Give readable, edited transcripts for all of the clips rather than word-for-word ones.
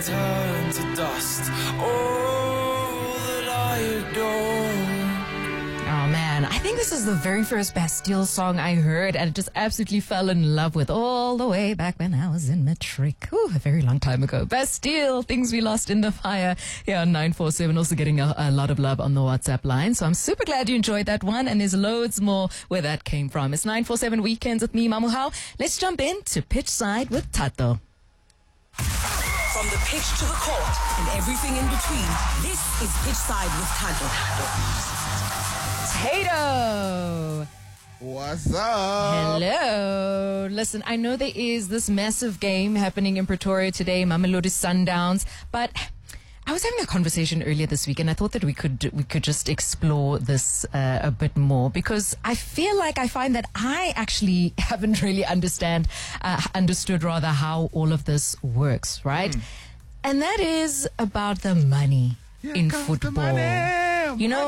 Turn to dust, all that I adore. Oh man, I think this is the very first Bastille song I heard and just absolutely fell in love with all the way back when I was in matric. Ooh, a very long time ago. Bastille, Things We Lost in the Fire. Here on 947, also getting a lot of love on the WhatsApp line. So I'm super glad you enjoyed that one, and there's loads more where that came from. It's 947 Weekends with me, Mamuhao. Let's jump into Pitchside with Tato. From the pitch to the court and everything in between, this is Pitchside with Tato. Tato! What's up? Hello. Listen, I know there is this massive game happening in Pretoria today, Mamelodi Sundowns, but I was having a conversation earlier this week, and I thought that we could just explore this a bit more, because I feel like I find that I actually haven't really understood how all of this works, right? And that is about the money in football. You know,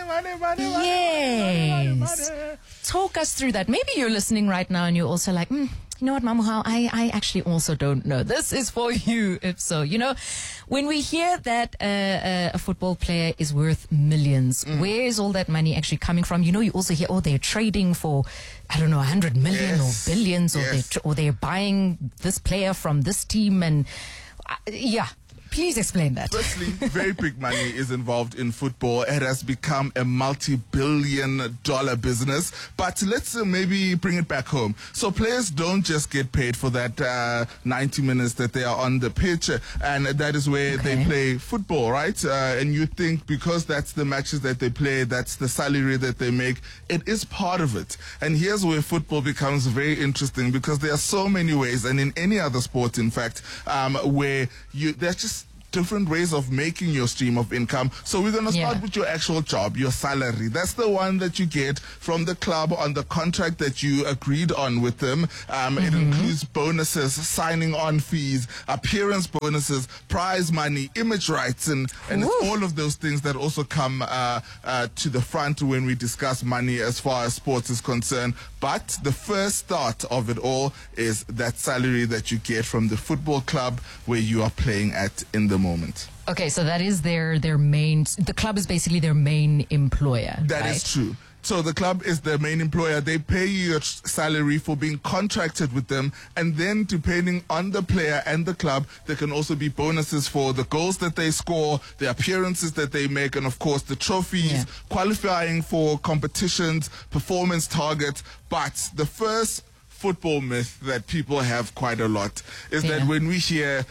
yes. Talk us through that. Maybe you're listening right now and you're also like, you know what, Mamuhao, I actually also don't know. This is for you, if so. You know, when we hear that a football player is worth millions, where is all that money actually coming from? You know, you also hear, they're trading for, I don't know, 100 million or billions, or they're buying this player from this team, and yeah. Please explain that. Firstly, very big money is involved in football. It has become a multi-billion-dollar business. But let's maybe bring it back home. So players don't just get paid for that 90 minutes that they are on the pitch, and that is where they play football, right? And you think because that's the matches that they play, that's the salary that they make, it is part of it. And here's where football becomes very interesting, because there are so many ways, and in any other sport, in fact, where there's just different ways of making your stream of income. So we're going to start with your actual job, your salary. That's the one that you get from the club on the contract that you agreed on with them. It includes bonuses, signing on fees, appearance bonuses, prize money, image rights, and it's all of those things that also come to the front when we discuss money as far as sports is concerned. But the first start of it all is that salary that you get from the football club where you are playing at in the moment. Okay, so that is their main, the club is basically their main employer. That is true. So the club is the main employer. They pay you your salary for being contracted with them. And then depending on the player and the club, there can also be bonuses for the goals that they score, the appearances that they make, and of course the trophies, qualifying for competitions, performance targets. But the first football myth that people have quite a lot is that when we hear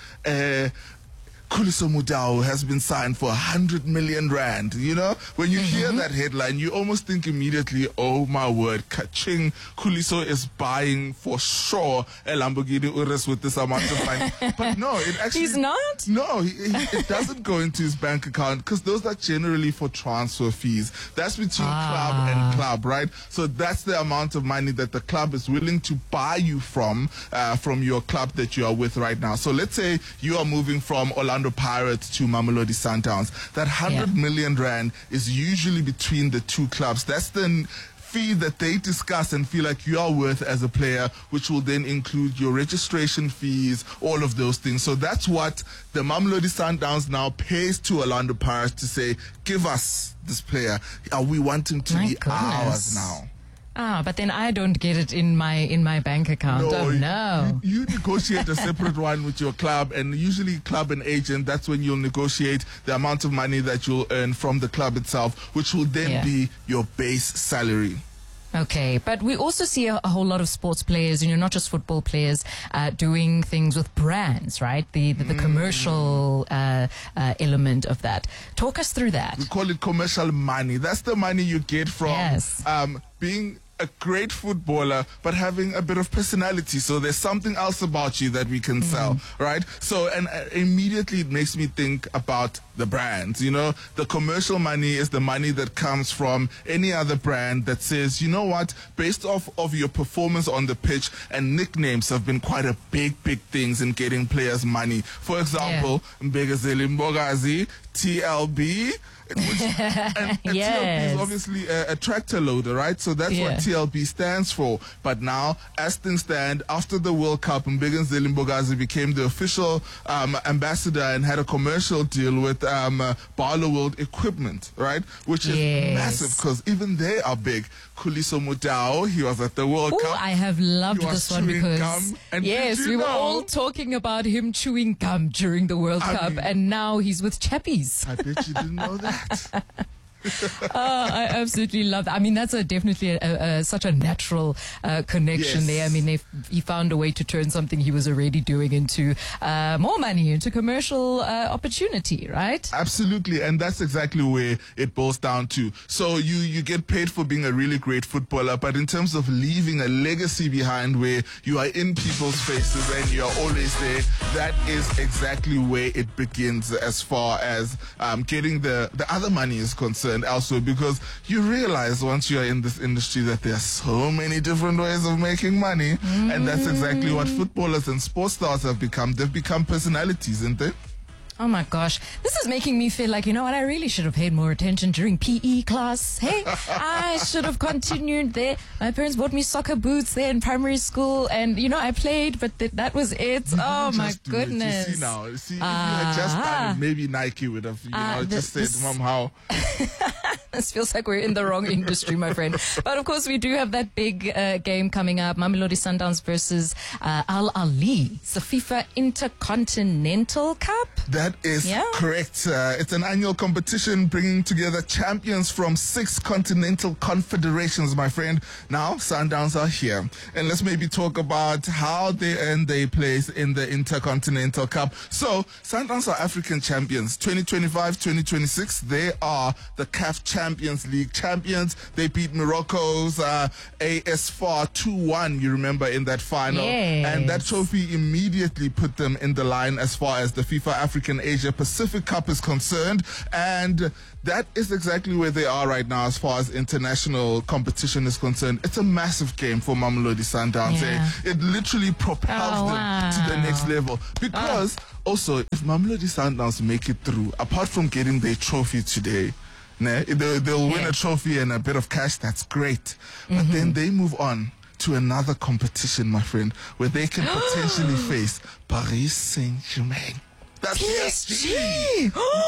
Khuliso Mudau has been signed for 100 million rand. You know, when you hear that headline, you almost think immediately, oh my word, Kaching, Khuliso is buying for sure a Lamborghini Urus with this amount of money. But no, it actually... He's not? No, it doesn't go into his bank account, because those are generally for transfer fees. That's between club and club, right? So that's the amount of money that the club is willing to buy you from your club that you are with right now. So let's say you are moving from Orlando Pirates to Mamelodi Sundowns. That 100 million rand is usually between the two clubs. That's the fee that they discuss and feel like you are worth as a player, which will then include your registration fees, all of those things. So that's what the Mamelodi Sundowns now pays to Orlando Pirates to say, give us this player. Are we wanting to be ours now? But then I don't get it in my bank account. No, You negotiate a separate one with your club, and usually club and agent, that's when you'll negotiate the amount of money that you'll earn from the club itself, which will then be your base salary. Okay, but we also see a whole lot of sports players, not just football players, doing things with brands, right? The commercial element of that. Talk us through that. We call it commercial money. That's the money you get from being a great footballer, but having a bit of personality. So there's something else about you that we can sell, right? So, and immediately it makes me think about the brands. The commercial money is the money that comes from any other brand that says, you know what, based off of your performance on the pitch, and nicknames have been quite a big things in getting players money. For example, Mbegazeli Mbogazi TLB. And TLB Yes. is obviously a tractor loader, right? So that's Yeah. what TLB stands for. But now, as things stand, after the World Cup, Mbekenzeli Mbogazi became the official ambassador and had a commercial deal with Barlow World Equipment, right? Which is Yes. massive because even they are big. Khuliso Mutau, he was at the World Oh, Cup. I have loved He was this one chewing because gum. And yes, did you we were know- all talking about him chewing gum during the World I Cup, mean- and now he's with Chappies. I bet you didn't know that. I absolutely love that. I mean, that's definitely such a natural connection Yes. there. I mean, he found a way to turn something he was already doing into more money, into commercial opportunity, right? Absolutely, and that's exactly where it boils down to. So you get paid for being a really great footballer, but in terms of leaving a legacy behind where you are in people's faces and you are always there, that is exactly where it begins as far as getting the other money is concerned also, because you realize once you are in this industry that there are so many different ways of making money, and that's exactly what footballers and sports stars have become. They've become personalities, isn't they? Oh my gosh. This is making me feel like, you know what, I really should have paid more attention during PE class. Hey, I should have continued there. My parents bought me soccer boots there in primary school, and, you know, I played, but that was it. Oh my Just do it. goodness. You see now, if you had just done it, maybe Nike would have, just said, "Mom, how?" This feels like we're in the wrong industry, my friend. But of course, we do have that big game coming up. Mamelodi Sundowns versus Al Ali. It's the FIFA Intercontinental Cup. That is Yeah. correct. It's an annual competition bringing together champions from 6 continental confederations, my friend. Now, Sundowns are here. And let's maybe talk about how they earn their place in the Intercontinental Cup. So, Sundowns are African champions. 2025-2026, they are the CAF Champions League champions. They beat Morocco's AS FAR 2-1, you remember, in that final. Yes. And that trophy immediately put them in the line as far as the FIFA African Asia Pacific Cup is concerned, and that is exactly where they are right now as far as international competition is concerned. It's a massive game for Mamelodi Sundowns. Yeah. It literally propels them to the next level, because also if Mamelodi Sundowns make it through, apart from getting their trophy today, they'll win a trophy and a bit of cash. That's great, but then they move on to another competition, my friend, where they can potentially face Paris Saint-Germain. That's PSG.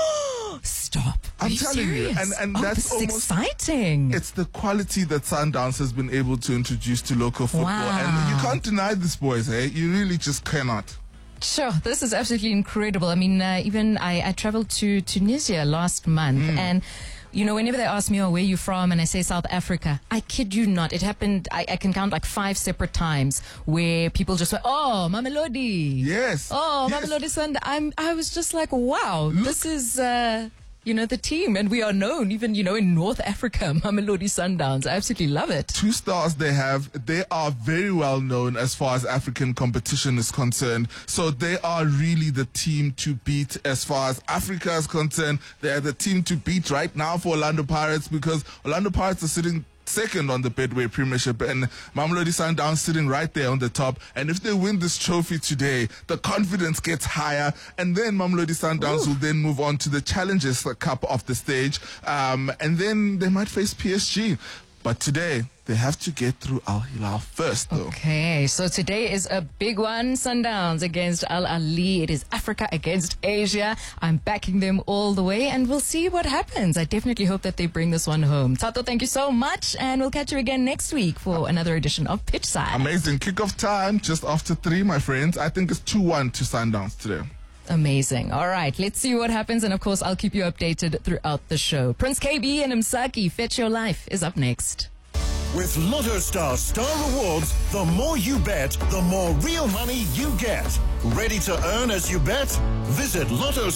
Stop. Are I'm you telling you, serious? and Oh, that's this is almost exciting. It's the quality that Sundowns has been able to introduce to local football, and you can't deny this, boys. Eh? You really just cannot. Sure, this is absolutely incredible. I mean, even I traveled to Tunisia last month, and you know, whenever they ask me, oh, where are you from? And I say South Africa, I kid you not. It happened, I can count like 5 separate times where people just went, oh, Mamelodi. Yes. Oh, Yes. Mamelodi Sundowns. I was just like, wow, this is, you know, the team. And we are known even, you know, in North Africa, Mamelodi Sundowns. I absolutely love it. 2 stars they have. They are very well known as far as African competition is concerned. So they are really the team to beat as far as Africa is concerned. They are the team to beat right now for Orlando Pirates, because Orlando Pirates are sitting second on the Betway Premiership, and Mamelodi Sundowns sitting right there on the top. And if they win this trophy today, the confidence gets higher, and then Mamelodi Sundowns will then move on to the Challengers Cup of the stage, and then they might face PSG. But today, they have to get through Al Hilal first, though. Okay, so today is a big one. Sundowns against Al Ali. It is Africa against Asia. I'm backing them all the way, and we'll see what happens. I definitely hope that they bring this one home. Tato, thank you so much, and we'll catch you again next week for another edition of Pitchside. Amazing. Kickoff time just after 3, my friends. I think it's 2-1 to Sundowns today. Amazing. All right, let's see what happens, and of course, I'll keep you updated throughout the show. Prince KB and Msaki, Fetch Your Life is up next. With LottoStar Star Rewards, the more you bet, the more real money you get. Ready to earn as you bet? Visit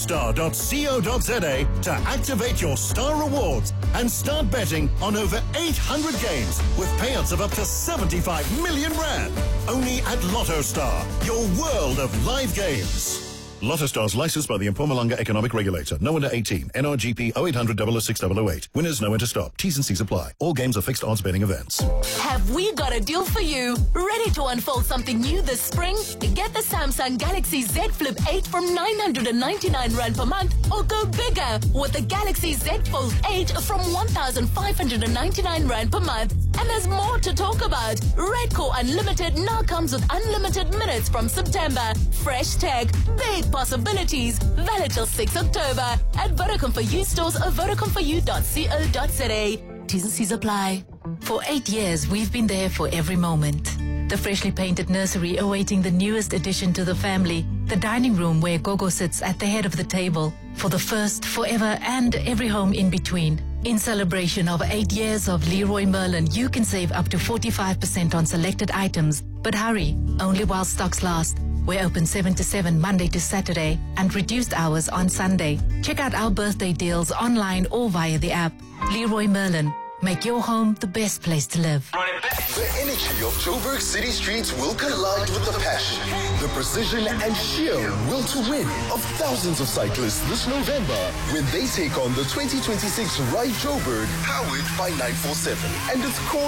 lotostar.co.za to activate your Star Rewards and start betting on over 800 games with payouts of up to 75 million rand. Only at LottoStar, your world of live games. Lotto Stars licensed by the Mpumalanga Economic Regulator. No under 18. NRGP 0800 006 008. Winners know when to stop. T's and C's apply. All games are fixed odds betting events. Have we got a deal for you? Ready to unfold something new this spring? Get the Samsung Galaxy Z Flip 8 from 999 Rand per month, or go bigger with the Galaxy Z Fold 8 from 1,599 Rand per month. And there's more to talk about. Redcore Unlimited now comes with unlimited minutes from September. Fresh tech, big possibilities. Valid till 6 October at Vodacom for You stores or vodacomforyou.co.za. T's and C's apply. For 8 years, we've been there for every moment. The freshly painted nursery awaiting the newest addition to the family. The dining room where Gogo sits at the head of the table. For the first, forever, and every home in between. In celebration of 8 years of Leroy Merlin, you can save up to 45% on selected items. But hurry, only while stocks last. We're open 7 to 7 Monday to Saturday and reduced hours on Sunday. Check out our birthday deals online or via the app. Leroy Merlin. Make your home the best place to live. The energy of Joburg city streets will collide with the passion, the precision and sheer will to win of thousands of cyclists this November when they take on the 2026 Ride Joburg, powered by 947. And it's called